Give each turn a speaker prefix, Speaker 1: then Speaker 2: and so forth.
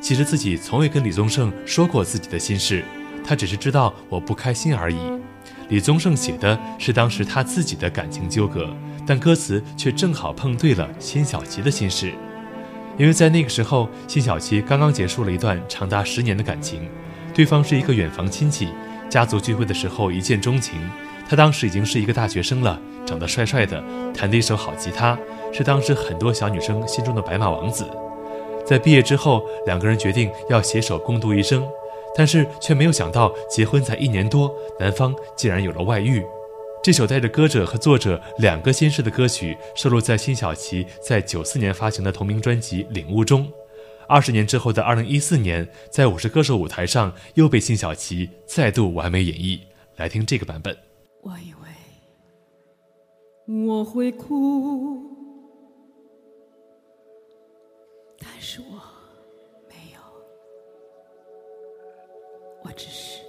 Speaker 1: 其实自己从未跟李宗盛说过自己的心事，他只是知道我不开心而已。李宗盛写的是当时他自己的感情纠葛，但歌词却正好碰对了辛晓琪的心事。因为在那个时候，辛晓琪刚刚结束了一段长达10年的感情，对方是一个远房亲戚，家族聚会的时候一见钟情。他当时已经是一个大学生了，长得帅帅的，弹得一手好吉他，是当时很多小女生心中的白马王子。在毕业之后，两个人决定要携手共度一生，但是却没有想到结婚才1年多，男方竟然有了外遇。这首带着歌者和作者两个心事的歌曲收录在辛晓琪在94年发行的同名专辑《领悟》中。20年之后的2014年，在50歌手舞台上又被辛晓琪再度完美演绎。来听这个版本。
Speaker 2: 我以为我会哭，但是我没有，我只是